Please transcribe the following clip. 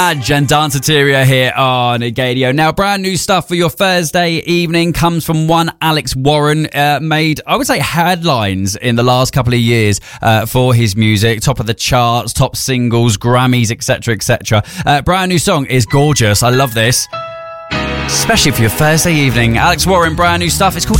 And Danceteria here on Gadio. Now, brand new stuff for your Thursday evening comes from one Alex Warren. Made, I would say, headlines in the last couple of years for his music. Top of the charts, top singles, Grammys, etc., etc. Brand new song is gorgeous. I love this. Especially for your Thursday evening. Alex Warren, brand new stuff. It's called